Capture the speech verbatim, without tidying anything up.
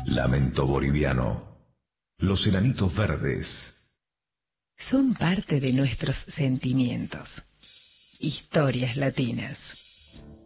Lamento boliviano. Los enanitos verdes. Son parte de nuestros sentimientos. Historias latinas.